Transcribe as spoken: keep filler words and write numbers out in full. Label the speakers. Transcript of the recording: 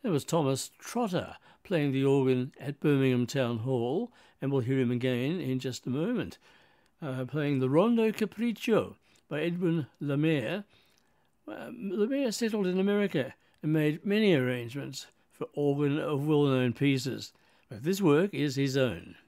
Speaker 1: There was Thomas Trotter playing the organ at Birmingham Town Hall, and we'll hear him again in just a moment, uh, playing the Rondo Capriccio by Edwin Lemire. Uh, Lemire settled in America and made many arrangements for organ of well-known pieces, but this work is his own.